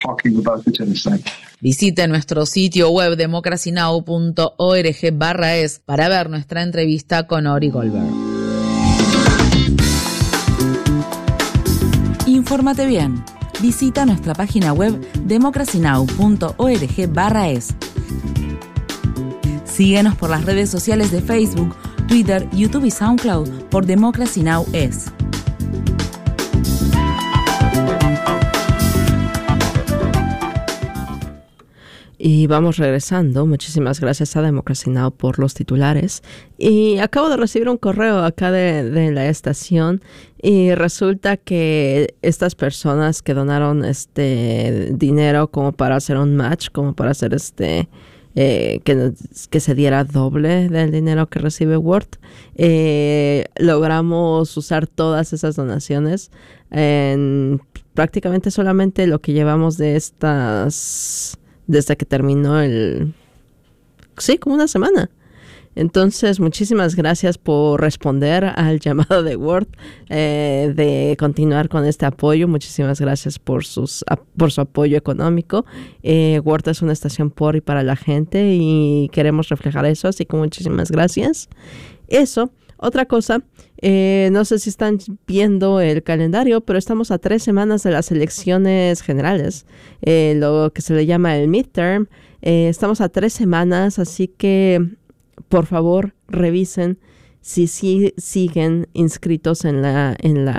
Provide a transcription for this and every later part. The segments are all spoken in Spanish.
talking about it in a sense. Visite nuestro sitio web democracynow.org/es para ver nuestra entrevista con Ori Goldberg. Infórmate bien. Visita nuestra página web democracynow.org/es. Síguenos por las redes sociales de Facebook, Twitter, YouTube y SoundCloud por Democracy Now! Es. Y vamos regresando. Muchísimas gracias a Democracy Now! Por los titulares. Y acabo de recibir un correo acá de la estación y resulta que estas personas que donaron dinero como para hacer un match, como para hacer que se diera doble del dinero que recibe Word, logramos usar todas esas donaciones en prácticamente solamente lo que llevamos de estas... desde que terminó como una semana. Entonces, muchísimas gracias por responder al llamado de Word, de continuar con este apoyo. Muchísimas gracias por su apoyo económico. Word es una estación por y para la gente y queremos reflejar eso, así que muchísimas gracias. Eso. Otra cosa, no sé si están viendo el calendario, pero estamos a 3 semanas de las elecciones generales, lo que se le llama el midterm. Estamos a 3 semanas, así que por favor revisen si siguen inscritos en la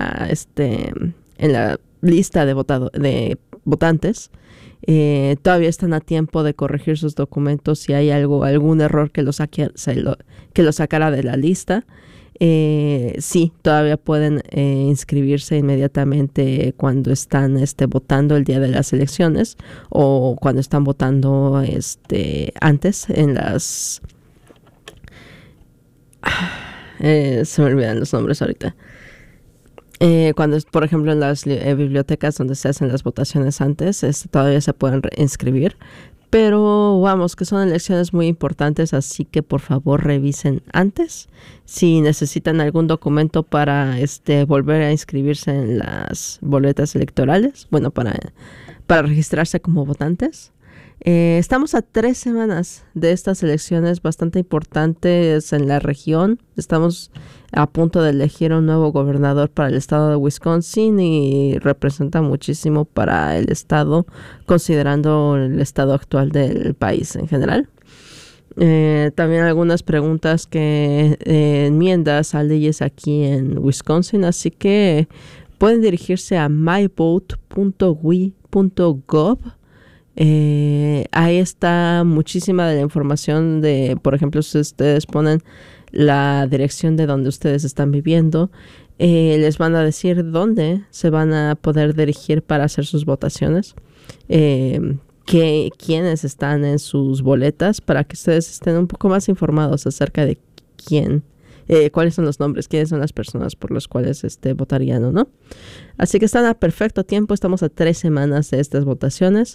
lista de votantes. Todavía están a tiempo de corregir sus documentos si hay algún error que lo sacara de la lista. Sí, todavía pueden inscribirse inmediatamente cuando están votando el día de las elecciones o cuando están votando antes en las... se me olvidan los nombres ahorita. Cuando, por ejemplo, en las bibliotecas donde se hacen las votaciones antes, todavía se pueden inscribir. Pero vamos, que son elecciones muy importantes, así que por favor revisen antes. Si necesitan algún documento para volver a inscribirse en las boletas electorales, bueno, para registrarse como votantes. Estamos a 3 semanas de estas elecciones bastante importantes en la región. Estamos a punto de elegir un nuevo gobernador para el estado de Wisconsin y representa muchísimo para el estado, considerando el estado actual del país en general. También algunas preguntas enmiendas a leyes aquí en Wisconsin, así que pueden dirigirse a myvote.wi.gov. Ahí está muchísima de la información por ejemplo, si ustedes ponen la dirección de donde ustedes están viviendo, les van a decir dónde se van a poder dirigir para hacer sus votaciones, quiénes están en sus boletas, para que ustedes estén un poco más informados acerca de cuáles son los nombres, quiénes son las personas por las cuales votarían o no. Así que están a perfecto tiempo, estamos a 3 semanas de estas votaciones.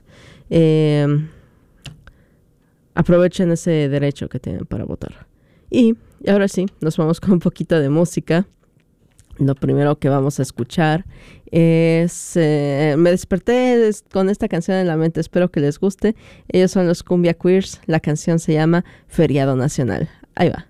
Aprovechen ese derecho que tienen para votar. Y ahora sí, nos vamos con un poquito de música. Lo primero que vamos a escuchar es... me desperté con esta canción en la mente, espero que les guste. Ellos son los Cumbia Queers, la canción se llama Feriado Nacional. Ahí va.